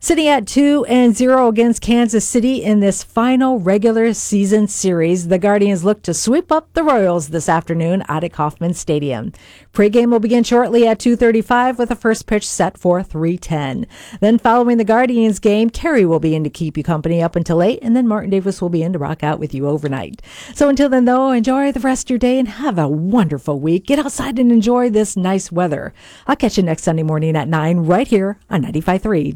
Sitting at 2-0 against Kansas City in this final regular season series, the Guardians look to sweep up the Royals this afternoon out at Kauffman Stadium. Pregame will begin shortly at 2:35 with the first pitch set for 3:10. Then following the Guardians game, Carey will be in to keep you company up until 8, and then Martin Davis will be in to rock out with you overnight. So until then, though, enjoy the rest of your day and have a wonderful week. Get outside and enjoy this nice weather. I'll catch you next Sunday morning at 9 right here on 95.3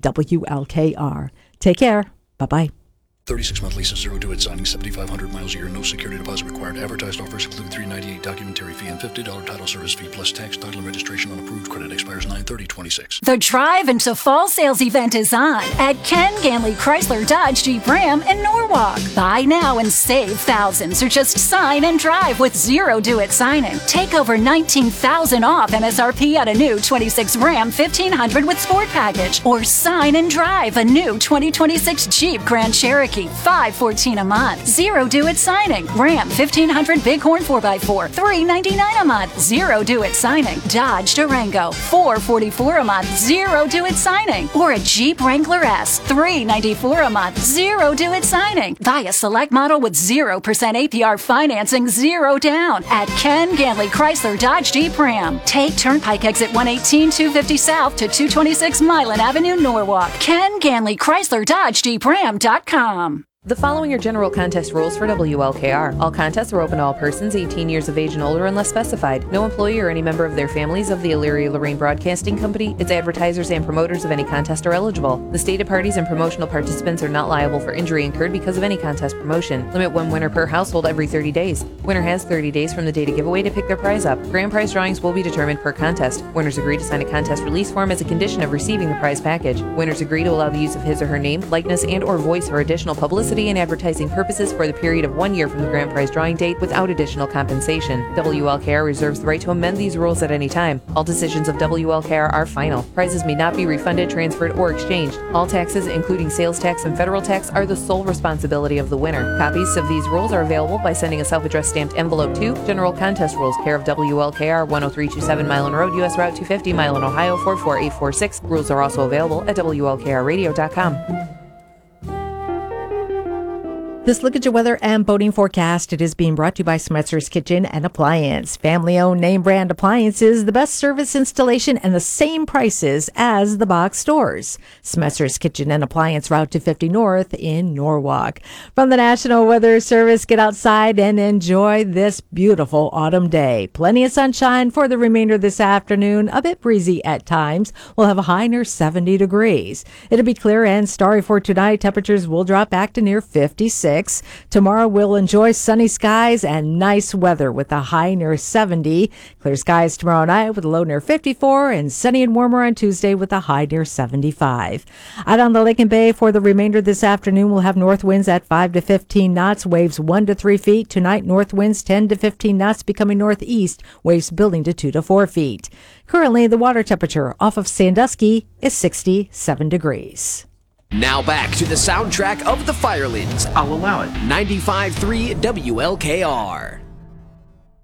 WLKR. Take care. Bye-bye. 36-month lease, 0 due at signing, 7,500 miles a year, no security deposit required. Advertised offers include $398 documentary fee and $50 title service fee plus tax, title, and registration on approved credit. Expires 9/30/26. The Drive into Fall sales event is on at Ken Ganley Chrysler Dodge Jeep Ram in Norwalk. Buy now and save thousands, or just sign and drive with 0 due at signing. Take over $19,000 off MSRP on a new 26 Ram 1500 with Sport Package, or sign and drive a new 2026 Jeep Grand Cherokee. $514 a month. 0 due at signing. Ram 1500 Bighorn 4x4. $399 a month. 0 due at signing. Dodge Durango. $444 a month. 0 due at signing. Or a Jeep Wrangler S. $394 a month. 0 due at signing. Buy a select model with 0% APR financing. 0 down at Ken Ganley Chrysler Dodge Jeep Ram. Take Turnpike exit 118 250 South to 226 Milan Avenue, Norwalk. Ken Ganley Chrysler Dodge Jeep Ram.com. The following are general contest rules for WLKR. All contests are open to all persons 18 years of age and older unless specified. No employee or any member of their families of the Elyria-Lorraine Broadcasting Company, its advertisers, and promoters of any contest are eligible. The stated parties and promotional participants are not liable for injury incurred because of any contest promotion. Limit one winner per household every 30 days. Winner has 30 days from the date of giveaway to pick their prize up. Grand prize drawings will be determined per contest. Winners agree to sign a contest release form as a condition of receiving the prize package. Winners agree to allow the use of his or her name, likeness, and or voice for additional publicity and advertising purposes for the period of 1 year from the grand prize drawing date without additional compensation. WLKR reserves the right to amend these rules at any time. All decisions of WLKR are final. Prizes may not be refunded, transferred, or exchanged. All taxes, including sales tax and federal tax, are the sole responsibility of the winner. Copies of these rules are available by sending a self-addressed stamped envelope to General Contest Rules, care of WLKR, 10327 Milan Road, U.S. Route 250, Milan, Ohio, 44846. Rules are also available at WLKRradio.com. This look at your weather and boating forecast, it is being brought to you by Smetzer's Kitchen and Appliance. Family-owned name brand appliances, the best service installation, and the same prices as the box stores. Smetzer's Kitchen and Appliance, Route 250 North in Norwalk. From the National Weather Service, get outside and enjoy this beautiful autumn day. Plenty of sunshine for the remainder of this afternoon. A bit breezy at times. We'll have a high near 70 degrees. It'll be clear and starry for tonight. Temperatures will drop back to near 56. Tomorrow we'll enjoy sunny skies and nice weather with a high near 70. Clear skies tomorrow night with a low near 54, and sunny and warmer on Tuesday with a high near 75. Out on the lake and bay for the remainder this afternoon, we'll have north winds at 5 to 15 knots, waves 1 to 3 feet. Tonight, north winds 10 to 15 knots, becoming northeast, waves building to 2 to 4 feet. Currently, the water temperature off of Sandusky is 67 degrees. Now back to the soundtrack of the Firelands. I'll allow it. 95.3 WLKR.